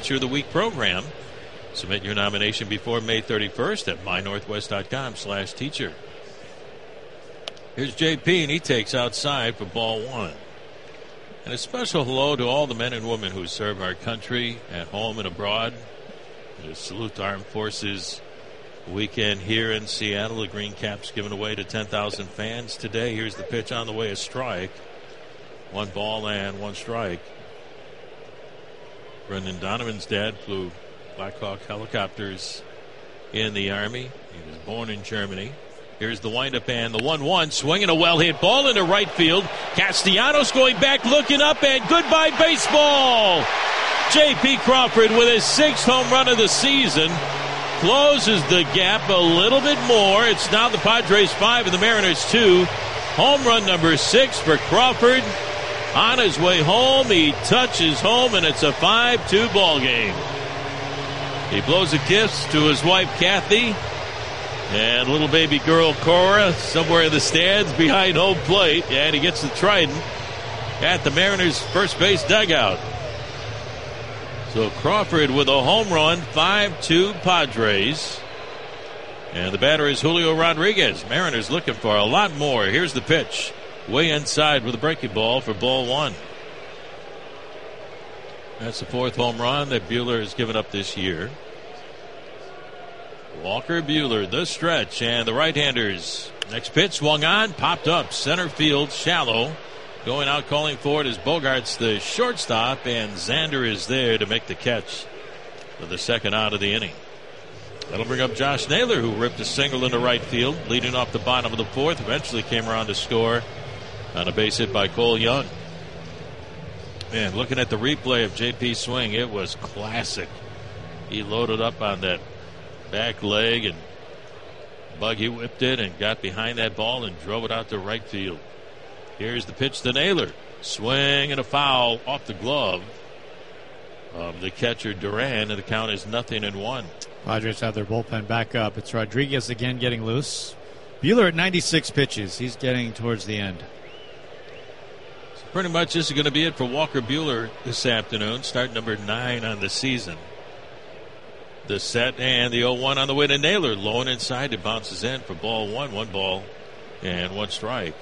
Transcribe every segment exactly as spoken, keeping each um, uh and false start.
Teacher of the Week program. Submit your nomination before May thirty-first at my northwest dot com slash teacher. Here's J P, and he takes outside for ball one. And a special hello to all the men and women who serve our country at home and abroad. We salute the Armed Forces weekend here in Seattle. The Green Caps given away to ten thousand fans today. Here's the pitch on the way, a strike. One ball and one strike. Brendan Donovan's dad flew Black Hawk helicopters in the Army. He was born in Germany. Here's the windup and the one one. Swinging a well-hit ball into right field. Castellanos going back, looking up, and goodbye baseball. J P Crawford with his sixth home run of the season. Closes the gap a little bit more. It's now the Padres five and the Mariners two. Home run number six for Crawford. On his way home, he touches home, and it's a five two ball game. He blows a kiss to his wife, Kathy, and little baby girl, Cora, somewhere in the stands behind home plate, and he gets the trident at the Mariners' first base dugout. So Crawford with a home run, five two Padres. And the batter is Julio Rodriguez. Mariners looking for a lot more. Here's the pitch. Way inside with a breaking ball for ball one. That's the fourth home run that Buehler has given up this year. Walker Buehler, the stretch, and the right-handers. Next pitch swung on, popped up, center field, shallow. Going out calling for it is Bogarts, the shortstop, and Xander is there to make the catch for the second out of the inning. That'll bring up Josh Naylor, who ripped a single into right field, leading off the bottom of the fourth. Eventually came around to score on a base hit by Cole Young. Man, looking at the replay of J P's swing, it was classic. He loaded up on that back leg and buggy whipped it and got behind that ball and drove it out to right field. Here's the pitch to Naylor. Swing and a foul off the glove of the catcher Duran, and the count is nothing and one. Padres have their bullpen back up. It's Rodriguez again getting loose. Buehler at ninety-six pitches. He's getting towards the end. So pretty much this is going to be it for Walker Buehler this afternoon. Start number nine on the season. The set and the oh one on the way to Naylor. Low and inside. It bounces in for ball one. One ball and one strike.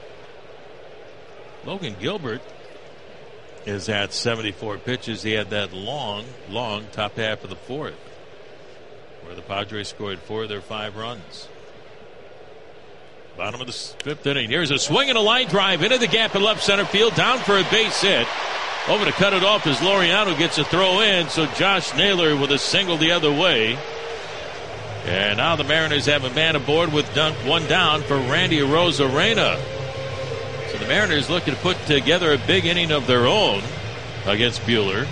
Logan Gilbert is at seventy-four pitches. He had that long, long top half of the fourth, where the Padres scored four of their five runs. Bottom of the fifth inning. Here's a swing and a line drive into the gap in left center field. Down for a base hit. Over to cut it off as Laureano gets a throw in. So Josh Naylor with a single the other way. And now the Mariners have a man aboard with one down for Randy Arozarena. So the Mariners looking to put together a big inning of their own against Buehler.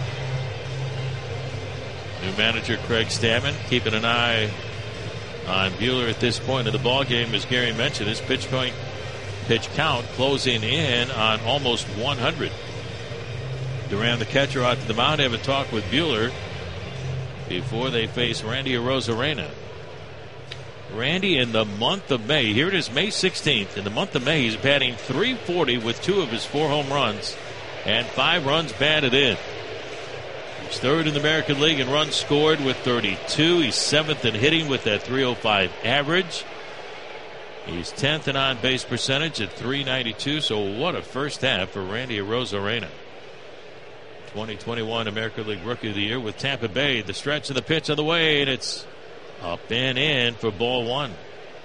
New manager Craig Stammen keeping an eye on Buehler at this point of the ball game. As Gary mentioned, his pitch point, pitch count closing in on almost one hundred. Duran, the catcher, out to the mound, have a talk with Buehler before they face Randy Arozarena. Randy, in the month of May, here it is, May sixteenth. In the month of May, he's batting three forty with two of his four home runs and five runs batted in. He's third in the American League in runs scored with thirty-two. He's seventh in hitting with that three oh five average. He's tenth in on-base percentage at three ninety-two. So what a first half for Randy Arozarena. twenty twenty-one American League Rookie of the Year with Tampa Bay. The stretch of the pitch on the way, and it's up and in for ball one.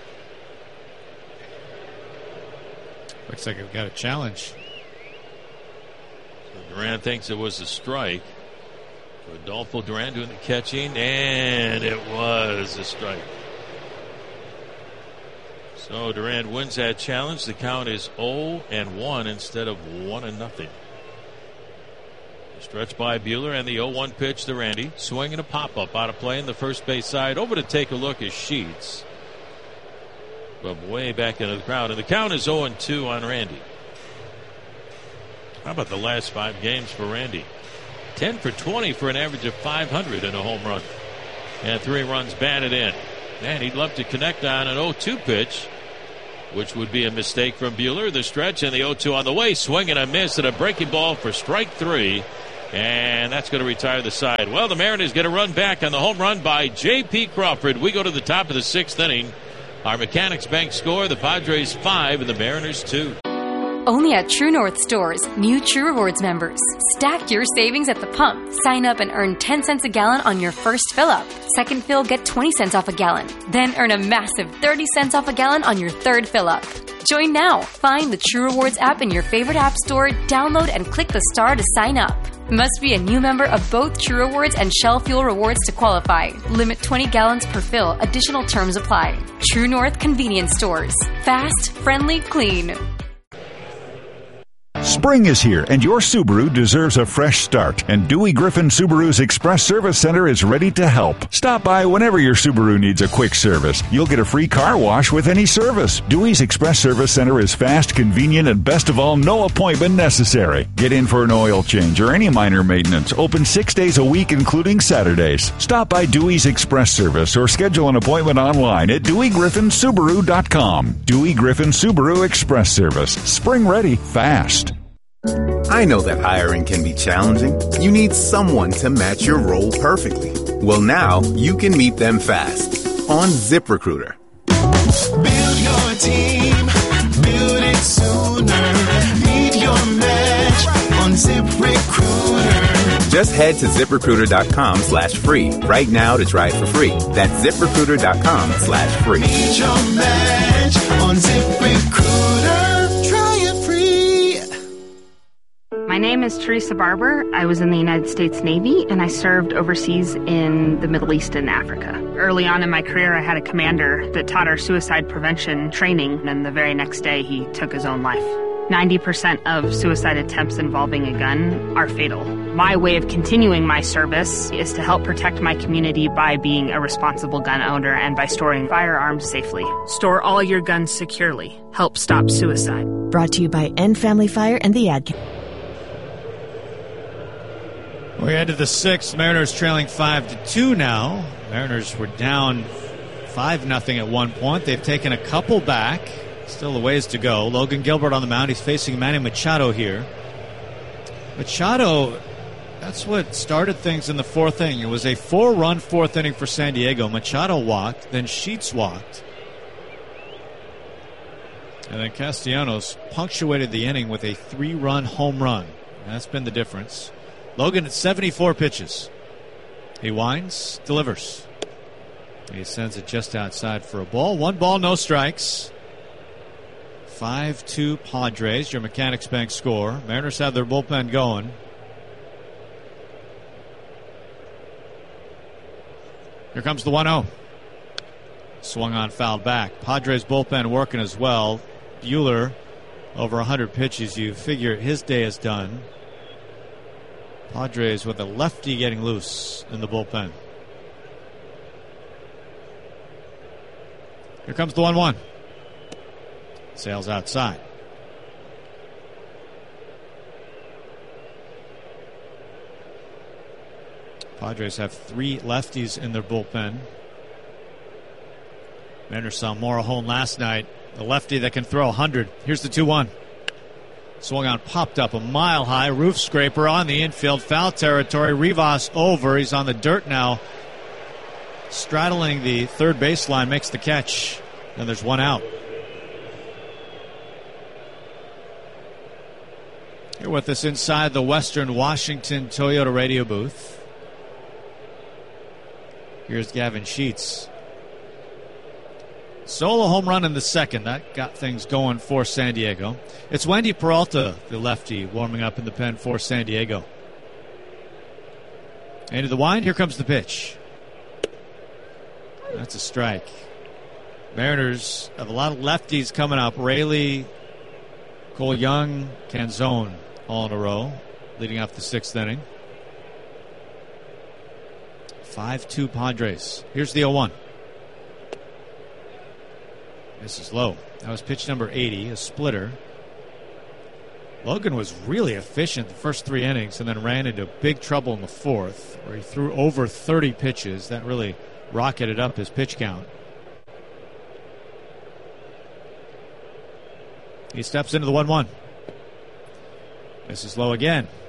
Looks like we've got a challenge. So Duran thinks it was a strike. Rodolfo Duran doing the catching, and it was a strike. So Duran wins that challenge. The count is oh and one instead of one and nothing. Stretch by Buehler and the oh one pitch to Randy. Swinging a pop-up out of play in the first base side. Over to take a look is Sheets. But way back into the crowd. And the count is oh and two on Randy. How about the last five games for Randy? ten for twenty for an average of five hundred and a home run. And three runs batted in. Man, he'd love to connect on an oh two pitch, which would be a mistake from Buehler. The stretch and the oh two on the way. Swing and a miss and a breaking ball for strike three. And that's going to retire the side. Well, the Mariners get a run back on the home run by J P. Crawford. We go to the top of the sixth inning. Our Mechanics Bank score, the Padres five and the Mariners two. Only at True North stores, new True Rewards members. Stack your savings at the pump. Sign up and earn ten cents a gallon on your first fill-up. Second fill, get twenty cents off a gallon. Then earn a massive thirty cents off a gallon on your third fill-up. Join now. Find the True Rewards app in your favorite app store, download and click the star to sign up. Must be a new member of both True Rewards and Shell Fuel Rewards to qualify. Limit twenty gallons per fill. Additional terms apply. True North Convenience Stores. Fast, friendly, clean. Spring is here, and your Subaru deserves a fresh start. And Dewey Griffin Subaru's Express Service Center is ready to help. Stop by whenever your Subaru needs a quick service. You'll get a free car wash with any service. Dewey's Express Service Center is fast, convenient, and best of all, no appointment necessary. Get in for an oil change or any minor maintenance. Open six days a week, including Saturdays. Stop by Dewey's Express Service or schedule an appointment online at Dewey Griffin Subaru dot com. Dewey Griffin Subaru Express Service. Spring ready, fast. I know that hiring can be challenging. You need someone to match your role perfectly. Well, now you can meet them fast on ZipRecruiter. Build your team, build it sooner. Meet your match on ZipRecruiter. Just head to ZipRecruiter.com slash free right now to try it for free. That's ZipRecruiter.com slash free. Meet your match on ZipRecruiter. My name is Teresa Barber. I was in the United States Navy, and I served overseas in the Middle East and Africa. Early on in my career, I had a commander that taught our suicide prevention training, and the very next day, he took his own life. ninety percent of suicide attempts involving a gun are fatal. My way of continuing my service is to help protect my community by being a responsible gun owner and by storing firearms safely. Store all your guns securely. Help stop suicide. Brought to you by End Family Fire and the Ad Council. We head to the sixth. Mariners trailing five to two now. Mariners were down five nothing at one point. They've taken a couple back. Still a ways to go. Logan Gilbert on the mound. He's facing Manny Machado here. Machado, that's what started things in the fourth inning. It was a four-run fourth inning for San Diego. Machado walked, then Sheets walked. And then Castellanos punctuated the inning with a three-run home run. And that's been the difference. Logan at seventy-four pitches. He winds, delivers. He sends it just outside for a ball. One ball, no strikes. five two Padres, your Mechanics Bank score. Mariners have their bullpen going. Here comes the one oh. Swung on, fouled back. Padres bullpen working as well. Buehler, over one hundred pitches. You figure his day is done. Padres with a lefty getting loose in the bullpen. Here comes the one one. Sails outside. Padres have three lefties in their bullpen. Mariners saw Morejon last night. A lefty that can throw one hundred. Here's the two one. Swung on, popped up a mile high. Roof scraper on the infield. Foul territory. Rivas over. He's on the dirt now. Straddling the third baseline, makes the catch. And there's one out. Here with us inside the Western Washington Toyota radio booth. Here's Gavin Sheets. Solo home run in the second. That got things going for San Diego. It's Wendy Peralta, the lefty, warming up in the pen for San Diego. Into the wind. Here comes the pitch. That's a strike. Mariners have a lot of lefties coming up. Raley, Cole Young, Canzone all in a row, leading off the sixth inning. five two Padres. Here's the oh one. This is low. That was pitch number eighty, a splitter. Logan was really efficient the first three innings and then ran into big trouble in the fourth, where he threw over thirty pitches. That really rocketed up his pitch count. He steps into the one one. This is low again.